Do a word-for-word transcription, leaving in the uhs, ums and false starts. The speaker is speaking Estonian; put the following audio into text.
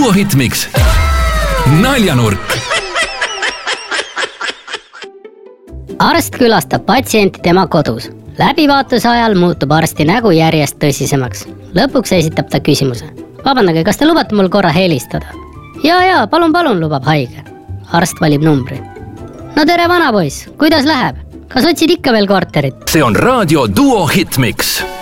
Duo Hitmix. Naljanurk. Arst külastab patsienti tema kodus. Läbivaatuse ajal muutub arsti nägu järjest tõsisemaks. Lõpuks esitab ta küsimuse. Vabandage, kas te lubate mul korra helistada? Jaa, jaa, palun, palun, lubab haige. Arst valib numbri. No tere, vanapoiss, kuidas läheb? Kas otsid ikka veel korterit? See on raadio Duo Hitmix.